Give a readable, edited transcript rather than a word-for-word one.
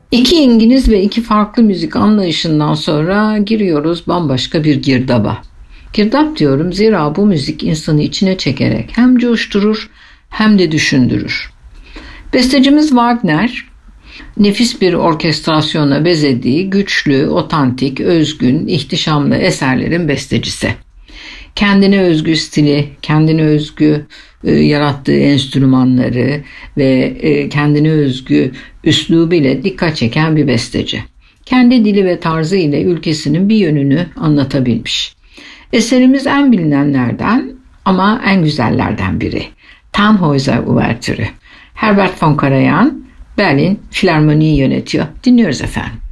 İki İngiliz ve iki farklı müzik anlayışından sonra giriyoruz bambaşka bir girdaba. Girdap diyorum zira bu müzik insanı içine çekerek hem coşturur hem de düşündürür. Bestecimiz Wagner, nefis bir orkestrasyona bezediği güçlü, otantik, özgün, ihtişamlı eserlerin bestecisi. Kendine özgü stili, kendine özgü yarattığı enstrümanları ve kendine özgü üslubu ile dikkat çeken bir besteci. Kendi dili ve tarzı ile ülkesinin bir yönünü anlatabilmiş. Eserimiz en bilinenlerden ama en güzellerden biri. Tannhäuser Uvertürü. Herbert von Karajan, Berlin Filarmoni'yi yönetiyor. Dinliyoruz efendim.